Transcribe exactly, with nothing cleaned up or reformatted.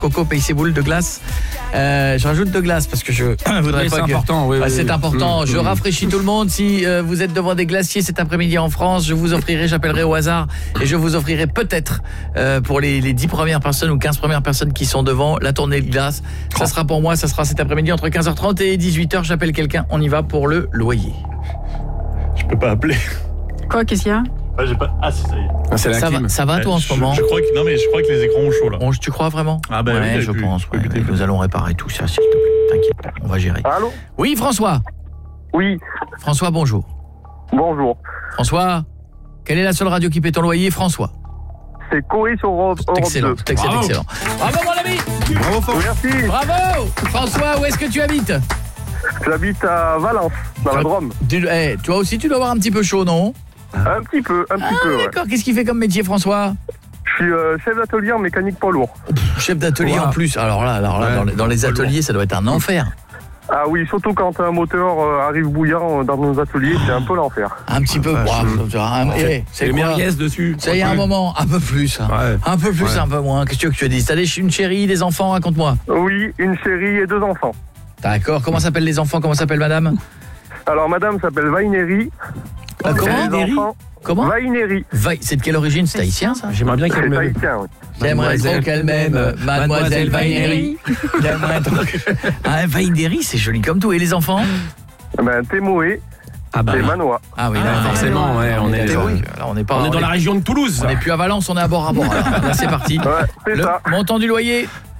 Coco paye ses boules de glace. Euh, je rajoute de glace parce que je voudrais oui, pas c'est que... important. Oui, ah, oui, c'est oui. important. Mmh, je mmh. rafraîchis tout le monde. Si euh, vous êtes devant des glaciers cet après-midi en France, je vous offrirai, j'appellerai au hasard et je vous offrirai peut-être euh, pour les, les dix premières personnes ou quinze premières personnes qui sont devant la tournée de glace. Ça sera pour moi, ça sera cet après-midi entre quinze heures trente et dix-huit heures. J'appelle quelqu'un. On y va pour le loyer. Je peux pas appeler. Quoi, qu'est-ce qu'il y a? Ah, j'ai pas... ah, c'est ça y est. Ah, c'est la Ça clim. va, ça va toi en je, ce moment? je crois que non mais je crois que les écrans ont chaud là. Bon, tu crois vraiment? Ah bah ouais, oui, je pu- pense. peux ouais, écouter, nous allons réparer tout ça, s'il te plaît. T'inquiète pas, on va gérer. Allô? Oui, François. Oui, François, bonjour. bonjour. François, quelle est la seule radio qui paie ton loyer, François? C'est Corée sur Europe, C'est Europe excellent, deux. c'est excellent, Bravo. excellent. Bravo mon ami. Bravo fort. Merci. Bravo. François, où est-ce que tu habites? J'habite à Valence, dans la Drôme. Tu, eh, toi aussi, tu dois avoir un petit peu chaud, non? Un petit peu, un petit Ah, peu, ouais. d'accord. Qu'est-ce qu'il fait comme métier, François? Je suis euh, chef d'atelier en mécanique poids lourd. Chef d'atelier Wow. en plus. Alors là, alors là Ouais. dans, les, dans les ateliers, ça doit être un enfer. Ah oui, surtout quand un moteur euh, arrive bouillant euh, dans nos ateliers, c'est un peu l'enfer. Un petit peu. vache. Wow, tu vois, un- eh, C'est c'est les quoi? merguez dessus. Ça y est, un moment, un peu plus. hein. Ouais. Un peu plus, Ouais. un peu moins. Qu'est-ce que tu veux que je te dise? T'as des- une chérie, des enfants, raconte-moi. Oui, une chérie et deux enfants. D'accord. Comment s'appellent les enfants? Comment s'appelle madame? Alors madame s'appelle Vaineri. Ah, comment? Et les enfants, Comment? Vaineri. Va- C'est de quelle origine? C'est haïtien, ça? J'aimerais bien qu'elle C'est me... haïtien, oui. J'aimerais trop Mademoiselle- qu'elle m'aime, euh, Mademoiselle Mademoiselle Vaineri. J'aimerais trop que... Ah, Vaineri, c'est joli comme tout. Et les enfants? Eh Ben, Témoé Ah bah, et Manois. Ah oui, ah, là, forcément, ouais, on est, d'accord. on Là, on n'est pas... est dans la région de Toulouse. On n'est plus à Valence, on est à Bord à Bord. Alors, là, c'est parti. Ouais, c'est Le ça. montant du loyer?